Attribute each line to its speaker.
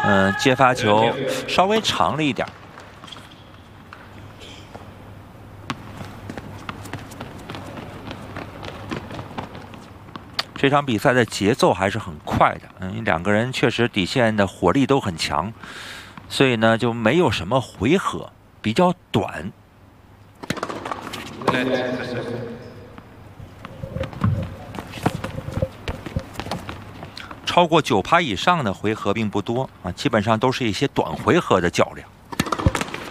Speaker 1: 接发球稍微长了一点。这场比赛的节奏还是很快的，两个人确实底线的火力都很强，所以呢就没有什么回合，比较短。超过9%以上的回合并不多啊，基本上都是一些短回合的较量。